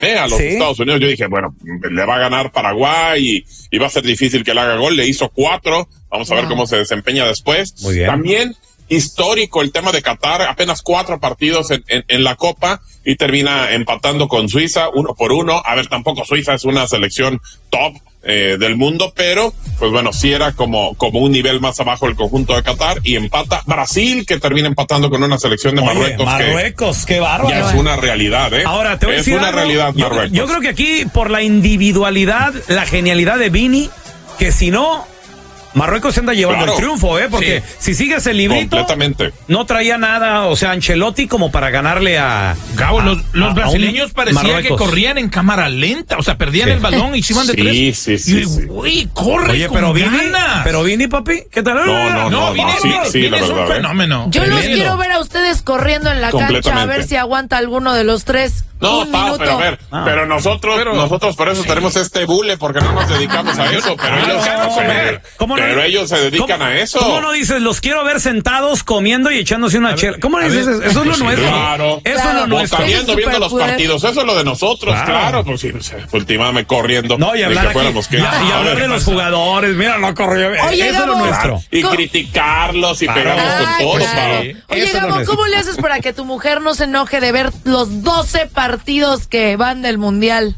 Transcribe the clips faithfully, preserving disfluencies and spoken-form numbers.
eh, a los ¿Sí? Estados Unidos. Yo dije, bueno, le va a ganar Paraguay y, y va a ser difícil que le haga gol. Le hizo cuatro. Vamos a wow. ver cómo se desempeña después. Muy bien. También histórico el tema de Qatar, apenas cuatro partidos en, en, en la Copa y termina empatando con Suiza, uno por uno. A ver, tampoco Suiza es una selección top eh, del mundo, pero pues bueno, sí era como, como un nivel más abajo el conjunto de Qatar y empata Brasil, que termina empatando con una selección de Oye, Marruecos. Marruecos, que qué bárbaro. Ya es una realidad, ¿eh? Ahora, te voy a es decir una algo. realidad yo, Marruecos. Yo creo que aquí, por la individualidad, la genialidad de Vini, que si no, Marruecos se anda llevando claro. el triunfo, ¿eh? Porque sí. si sigues el librito, no traía nada, o sea, Ancelotti como para ganarle a... Gabo, a, los, los a, brasileños a parecía Marruecos. que corrían en cámara lenta, o sea, perdían sí. el balón y se iban de sí, tres. Sí, sí, sí. Y, güey, corre Oye, con pero Vini, ganas. pero Vini, papi, ¿qué tal? No, no, no, Vini, no sí, sí, Vini es verdad, un fenómeno. Yo los quiero ver a ustedes corriendo en la cancha, a ver si aguanta alguno de los tres. No, un Pau, minuto. pero a ver, ah. pero nosotros, pero, nosotros por eso sí. tenemos este bule, porque no nos dedicamos a eso, pero ah, ellos, no, pero, ¿cómo no, pero ellos se dedican ¿cómo, a eso. ¿Cómo no dices, los quiero ver sentados, comiendo y echándose una chela? ¿Cómo no dices eso? Eso es lo sí, nuestro. Claro. Eso claro. es lo nuestro. O viendo, viendo los partidos, eso es lo de nosotros, claro. claro pues sí, últimamente corriendo. No, y hablar, que fuéramos, aquí, que, y, y hablar de los jugadores, mira, no corrió. Oye, eso Gabo, es lo nuestro. Y ¿Cómo? criticarlos y claro. pegarnos con Ay, todo, claro. Pau. Oye, eso Gabo, no ¿cómo le haces para que tu mujer no se enoje de ver los doce partidos que van del Mundial?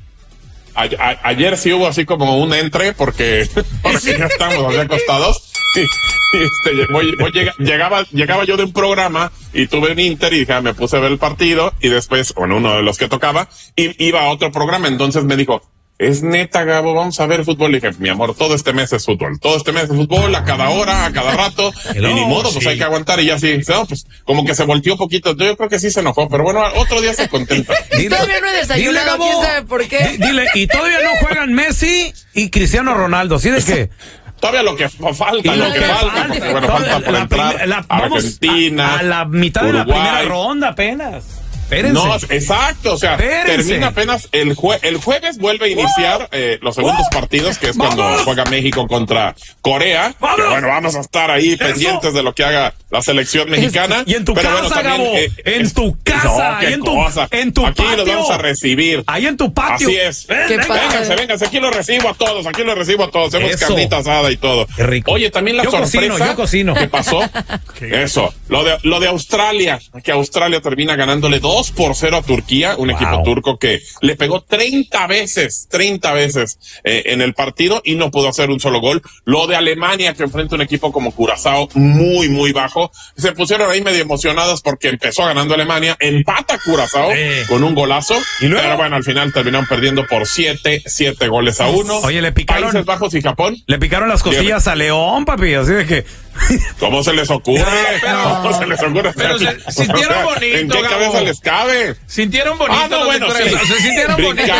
A, a, ayer sí hubo así como un entre porque, porque ya estamos así acostados y, y este, voy, voy, llega, llegaba, llegaba yo de un programa y tuve un Inter y dije, me puse a ver el partido y después, bueno, uno de los que tocaba y iba a otro programa, entonces me dijo, es neta, Gabo, vamos a ver fútbol. Le dije, mi amor, todo este mes es fútbol. Todo este mes es fútbol, a cada hora, a cada rato. y ni modo, sí. pues hay que aguantar. Y ya sí, no, pues como que se volteó un poquito. Yo creo que sí se enojó, pero bueno, otro día se contenta. Dile, todavía no he desayunado, dile, ¿quién sabe por qué? Dile, y todavía no juegan Messi y Cristiano Ronaldo. ¿Sí de qué? Todavía lo que falta, lo que falta, porque bueno, falta por entrar la, Argentina, a, a la mitad Uruguay. de la primera ronda apenas. Espérense. No, exacto, o sea, Espérense. termina apenas el jue el jueves vuelve a iniciar eh, los segundos uh, partidos, que es cuando vamos. juega México contra Corea. Que, bueno, vamos a estar ahí Eso. pendientes de lo que haga la selección mexicana. Y en tu Pero casa, bueno, también, Gabo, eh, en es, tu casa, no, y en tu, cosa. en tu aquí patio. los vamos a recibir. Ahí en tu patio. Así es. Qué vénganse, vénganse, aquí los recibo a todos, aquí los recibo a todos. Hacemos carnita asada y todo. Qué rico. Oye, también la yo sorpresa cocino, yo cocino. que pasó. Eso, lo de, lo de Australia, que Australia termina ganándole dos por cero a Turquía, un wow. equipo turco que le pegó treinta veces, treinta veces eh, en el partido y no pudo hacer un solo gol. Lo de Alemania, que enfrenta un equipo como Curazao muy, muy bajo. Se pusieron ahí medio emocionadas porque empezó ganando Alemania, empata Curazao eh. con un golazo, ¿Y luego? pero bueno, al final terminaron perdiendo por siete, siete goles a uno. Oye, le picaron. Países Bajos y Japón. Le picaron las costillas Dígame. a León, papi, así de que... ¿Cómo se les ocurre? Pero, ¿Cómo se les ocurre? Pero se, sintieron o sea, bonito, ¿En qué Gabo? cabeza les cabe? Sintieron bonito. Ah, no, bueno, sí. Se sintieron bonitos.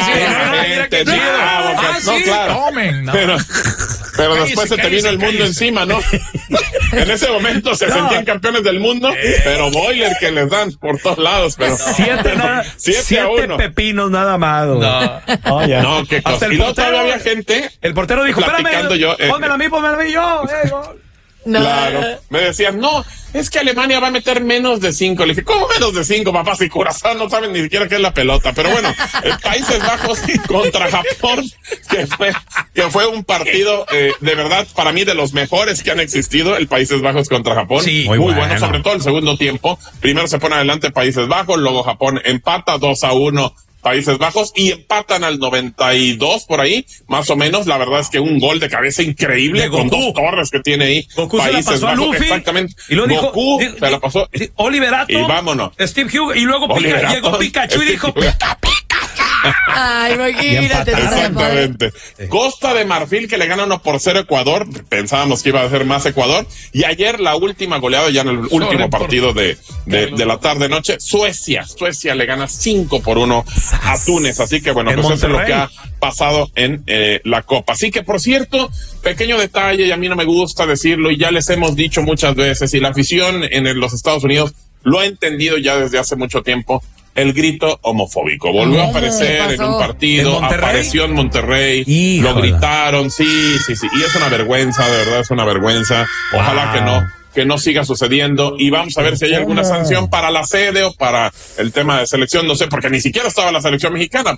Ah, sí, no, claro. Tomen, no. Pero, pero cállese, después se te cállese, vino el mundo cállese. encima, ¿no? En ese momento se no. sentían campeones del mundo, pero boiler que les dan por todos lados. Pero siete, nada, siete, siete a uno. pepinos nada más. No, oh, ya. no qué cosa. Y luego todavía había gente. El portero dijo, espérame, yo, eh, pónmela a mí, pónmela a mí, yo. Eh, No. Claro, me decían, no, es que Alemania va a meter menos de cinco. Le dije, ¿cómo menos de cinco, papá? Si Curazao no saben ni siquiera qué es la pelota. Pero bueno, eh, Países Bajos contra Japón, que fue, que fue un partido eh, de verdad para mí de los mejores que han existido, el Países Bajos contra Japón. Sí, muy, muy bueno. bueno, sobre todo el segundo tiempo. Primero se pone adelante Países Bajos, luego Japón empata dos a uno. Países Bajos y empatan al noventa y dos por ahí, más o menos. La verdad es que un gol de cabeza increíble de con dos torres que tiene ahí. Goku Países se la pasó Bajos, a Luffy, exactamente. Y luego dijo, Goku dijo, se la pasó. Oliverato. Y vámonos. Steve Hughes y luego Pika, llegó Pikachu y dijo pica, pica. Ay, imagínate. Exactamente. Costa de Marfil que le gana uno por cero Ecuador. Pensábamos que iba a ser más Ecuador. Y ayer la última goleada ya en el último partido de, de, de la tarde-noche. Suecia. Suecia le gana cinco por uno a Túnez. Así que bueno, pues eso es lo que ha pasado en eh, la Copa. Así que, por cierto, pequeño detalle, y a mí no me gusta decirlo, y ya les hemos dicho muchas veces, y la afición en el, los Estados Unidos lo ha entendido ya desde hace mucho tiempo, el grito homofóbico. Volvió a aparecer en un partido, ¿En apareció en Monterrey, Híjole. lo gritaron, sí, sí, sí, y es una vergüenza, de verdad es una vergüenza. Ojalá wow. que no que no siga sucediendo y vamos a ver si hay alguna sanción para la sede o para el tema de selección, no sé, porque ni siquiera estaba la selección mexicana.